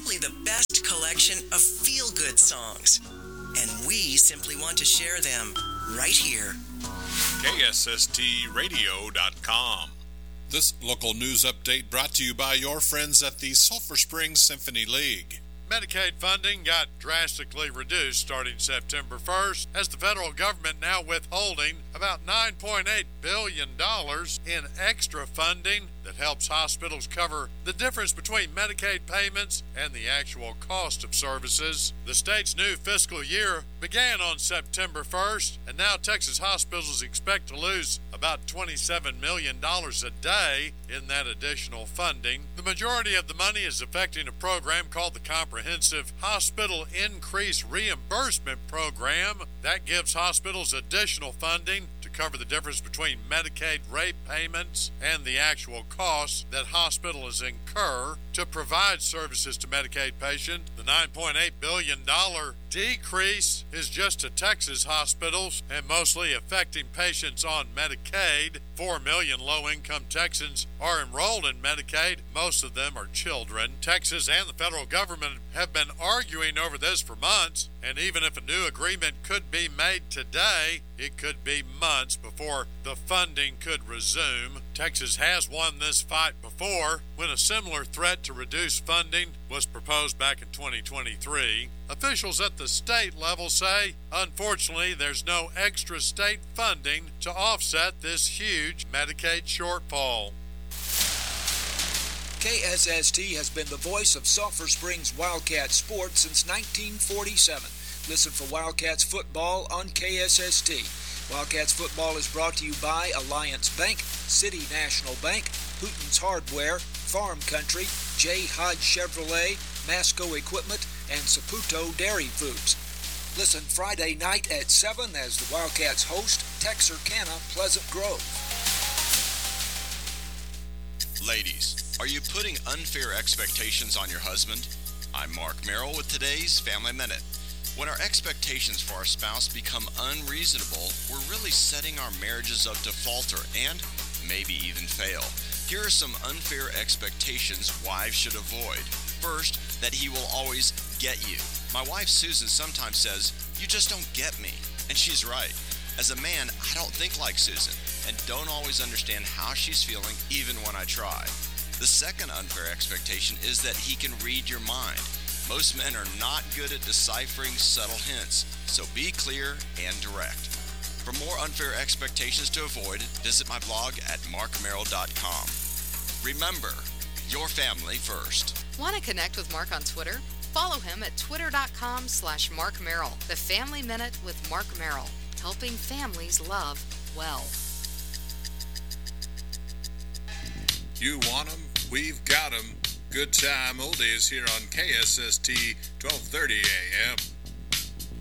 simply the best collection of feel-good songs. And we simply want to share them right here. KSSTradio.com. This local news update brought to you by your friends at the Sulphur Springs Symphony League. Medicaid funding got drastically reduced starting September 1st, as the federal government now withholding about $9.8 billion in extra funding that helps hospitals cover the difference between Medicaid payments and the actual cost of services. The state's new fiscal year began on September 1st, and now Texas hospitals expect to lose about $27 million a day in that additional funding. The majority of the money is affecting a program called the Comprehensive Hospital Increase Reimbursement Program. That gives hospitals additional funding to cover the difference between Medicaid rate payments and the actual costs that hospitals incur to provide services to Medicaid patients. The $9.8 billion decrease is just to Texas hospitals and mostly affecting patients on Medicaid. 4 million low-income Texans are enrolled in Medicaid. Most of them are children. Texas and the federal government have been arguing over this for months, and even if a new agreement could be made today, it could be months before the funding could resume. Texas has won this fight before when a similar threat to reduce funding was proposed back in 2023. Officials at the state level say, unfortunately, there's no extra state funding to offset this huge Medicaid shortfall. KSST has been the voice of Sulphur Springs Wildcat sports since 1947. Listen for Wildcats football on KSST. Wildcats football is brought to you by Alliance Bank, City National Bank, Hooten's Hardware, Farm Country, J. Hodge Chevrolet, Masco Equipment, and Saputo Dairy Foods. Listen Friday night at 7 as the Wildcats host Texarkana Pleasant Grove. Ladies, are you putting unfair expectations on your husband? I'm Mark Merrill with today's Family Minute. When our expectations for our spouse become unreasonable, we're really setting our marriages up to falter and maybe even fail. Here are some unfair expectations wives should avoid. First, that he will always get you. My wife Susan sometimes says, "You just don't get me." And she's right. As a man, I don't think like Susan and don't always understand how she's feeling even when I try. The second unfair expectation is that he can read your mind. Most men are not good at deciphering subtle hints, so be clear and direct. For more unfair expectations to avoid, visit my blog at markmerrill.com. Remember, your family first. Want to connect with Mark on Twitter? Follow him at twitter.com/MarkMerrill. The Family Minute with Mark Merrill, helping families love well. You want 'em? We've got 'em. Good time oldies here on KSST 1230 AM.